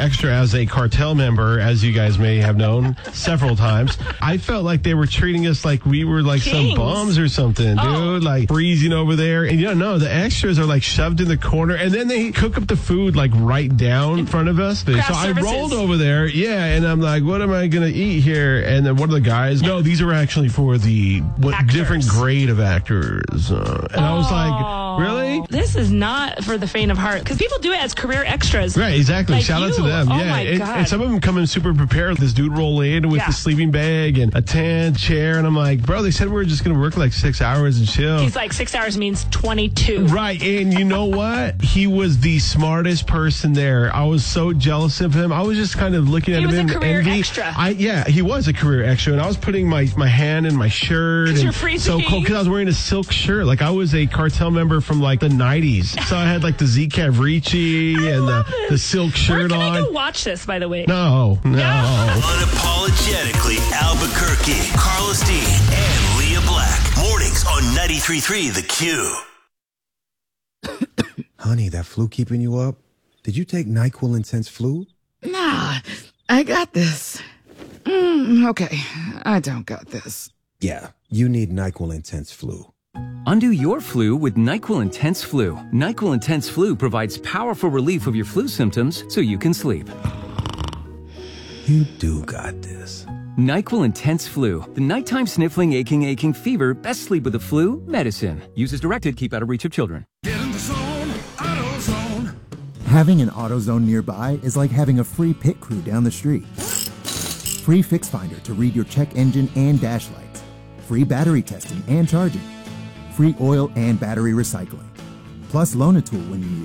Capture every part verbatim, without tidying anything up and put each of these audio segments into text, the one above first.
Extra as a cartel member, as you guys may have known several times. I felt like they were treating us like we were like Kings. some bums or something, dude. Oh. Like freezing over there. And you don't know, the extras are like shoved in the corner, and then they cook up the food like right down in front of us. So services. I rolled over there, yeah, and I'm like, what am I going to eat here? And then one of the guys, no, these are actually for the what actors. different grade of actors. Uh, and oh. I was like, really? This is not for the faint of heart, because people do it as career extras. Right, exactly. Like Shout you. out to them. Oh yeah, my and, God. and some of them come in super prepared. This dude roll in with yeah. the sleeping bag and a tent, chair, and I'm like, bro, they said we were just going to work like six hours and chill. He's like, six hours means twenty-two. Right, and you know what? He was the smartest person there. I was so jealous of him. I was just kind of looking at he him in envy. He was a career envy. extra. I, yeah, he was a career extra, and I was putting my, my hand in my shirt. Because and you're freezing. so cold, because I was wearing a silk shirt. Like, I was a cartel member from, like, the nineties. So I had, like, the Z Cavrici and the, the silk shirt Where can on. I go watch this, by the way? No, no. no. Unapologetically Albuquerque, Carlos D. and Leah Black. Mornings on ninety-three point three The Q. Honey, that flu keeping you up? Did you take NyQuil Intense Flu? Nah, I got this. Mm, okay, I don't got this. Yeah, you need NyQuil Intense Flu. Undo your flu with NyQuil Intense Flu. NyQuil Intense Flu provides powerful relief of your flu symptoms so you can sleep. You do got this. NyQuil Intense Flu. The nighttime sniffling, aching, aching fever. Best sleep with the flu medicine. Use as directed. Keep out of reach of children. Get in the zone, AutoZone. Having an AutoZone nearby is like having a free pit crew down the street. Free Fix Finder to read your check engine and dash lights. Free battery testing and charging. Free oil and battery recycling. Plus Loan-A-Tool when you need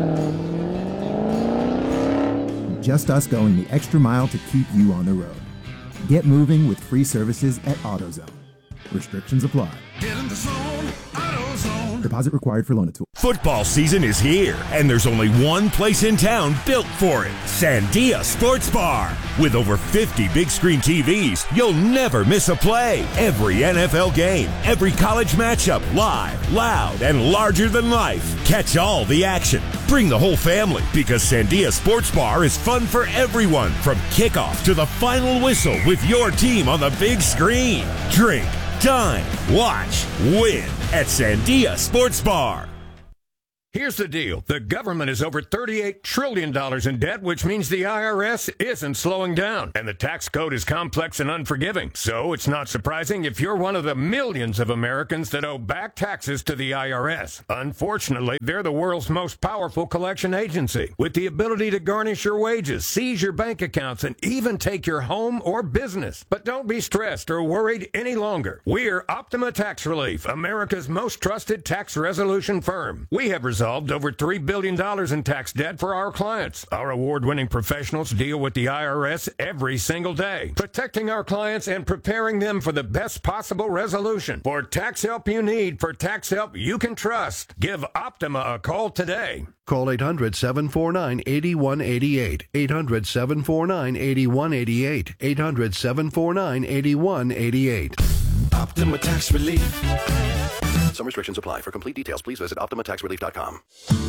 it. Just us going the extra mile to keep you on the road. Get moving with free services at AutoZone. Restrictions apply. Get in the zone, AutoZone. Deposit required for Loan-A-Tool. Football season is here, and there's only one place in town built for it. Sandia Sports Bar. With over fifty big screen T Vs, you'll never miss a play. Every N F L game, every college matchup, live, loud, and larger than life. Catch all the action. Bring the whole family, because Sandia Sports Bar is fun for everyone, from kickoff to the final whistle with your team on the big screen. Drink, dine, watch, win at Sandia Sports Bar. Here's the deal. The government is over thirty-eight trillion dollars in debt, which means the I R S isn't slowing down. And the tax code is complex and unforgiving. So it's not surprising if you're one of the millions of Americans that owe back taxes to the I R S. Unfortunately, they're the world's most powerful collection agency, with the ability to garnish your wages, seize your bank accounts, and even take your home or business. But don't be stressed or worried any longer. We're Optima Tax Relief, America's most trusted tax resolution firm. We have resolved over three billion dollars in tax debt for our clients. Our award-winning professionals deal with the I R S every single day, protecting our clients and preparing them for the best possible resolution. For tax help you need, for tax help you can trust, give Optima a call today. Call eight hundred, seven four nine, eight one eight eight. eight hundred, seven four nine, eight one eight eight. eight hundred, seven four nine, eight one eight eight. Optima Tax Relief. Some restrictions apply. For complete details, please visit optima tax relief dot com.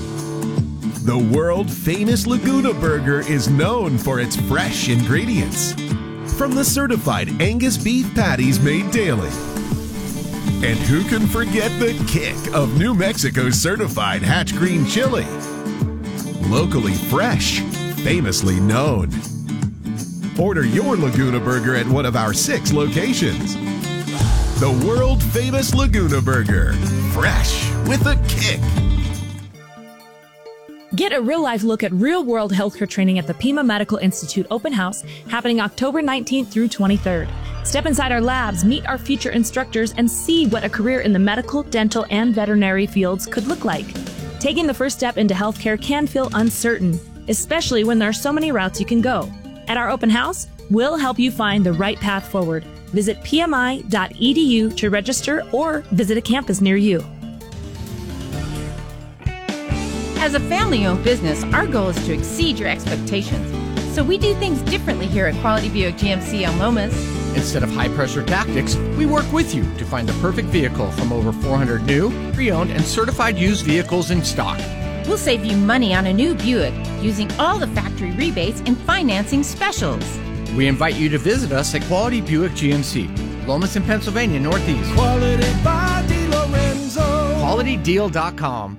The world-famous Laguna Burger is known for its fresh ingredients. From the certified Angus beef patties made daily. And who can forget the kick of New Mexico's certified Hatch Green Chili? Locally fresh, famously known. Order your Laguna Burger at one of our six locations. The world-famous Laguna Burger. Fresh with a kick. Get a real-life look at real-world healthcare training at the Pima Medical Institute Open House, happening October nineteenth through twenty-third. Step inside our labs, meet our future instructors, and see what a career in the medical, dental, and veterinary fields could look like. Taking the first step into healthcare can feel uncertain, especially when there are so many routes you can go. At our open house, we'll help you find the right path forward. Visit P M I dot E D U to register or visit a campus near you. As a family-owned business, our goal is to exceed your expectations. So we do things differently here at Quality Buick G M C El Lomas. Instead of high-pressure tactics, we work with you to find the perfect vehicle from over four hundred new, pre-owned, and certified used vehicles in stock. We'll save you money on a new Buick using all the factory rebates and financing specials. We invite you to visit us at Quality Buick G M C, Lomiston, Pennsylvania, Northeast. Quality by DeLorenzo. Quality Deal dot com.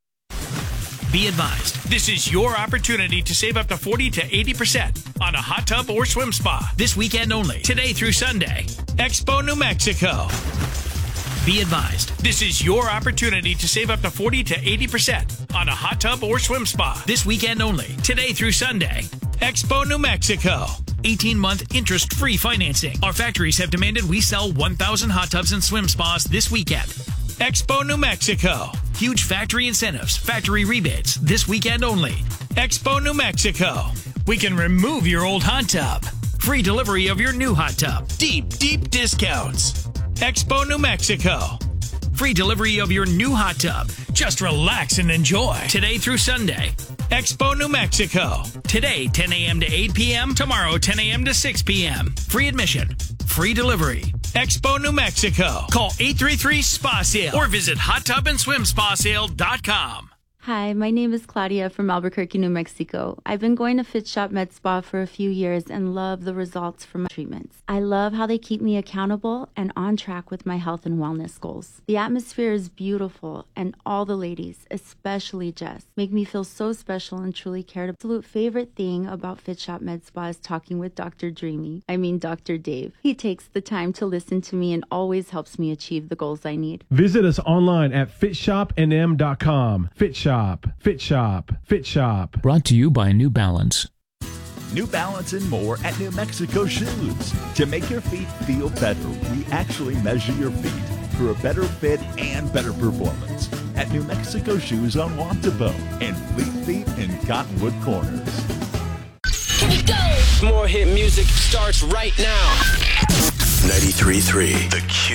Be advised, this is your opportunity to save up to forty to eighty percent on a hot tub or swim spa this weekend only, today through Sunday. Expo New Mexico. Be advised, this is your opportunity to save up to forty to eighty percent on a hot tub or swim spa this weekend only, today through Sunday. Expo New Mexico. eighteen month interest-free financing. Our factories have demanded we sell one thousand hot tubs and swim spas this weekend. Expo New Mexico. Huge factory incentives, factory rebates, this weekend only. Expo New Mexico. We can remove your old hot tub. Free delivery of your new hot tub. Deep, deep discounts. Expo New Mexico. Free delivery of your new hot tub. Just relax and enjoy. Today through Sunday. Expo New Mexico. Today, ten a.m. to eight p.m. Tomorrow, ten a.m. to six p.m. Free admission. Free delivery. Expo New Mexico. Call eight three three S P A sale or visit hot tub and swim spa sale dot com. Hi, my name is Claudia from Albuquerque, New Mexico. I've been going to Fit Shop Med Spa for a few years and love the results from my treatments. I love how they keep me accountable and on track with my health and wellness goals. The atmosphere is beautiful, and all the ladies, especially Jess, make me feel so special and truly cared. Absolute favorite thing about Fit Shop Med Spa is talking with Doctor Dreamy. I mean Doctor Dave. He takes the time to listen to me and always helps me achieve the goals I need. Visit us online at fit shop n m dot com. Fit Shop. Fit Shop, Fit Shop. Brought to you by New Balance. New Balance and more at New Mexico Shoes. To make your feet feel better, we actually measure your feet for a better fit and better performance. At New Mexico Shoes on Wantabo and Fleet Feet in Cottonwood Corners. Here we go! More hit music starts right now. ninety-three point three The Q.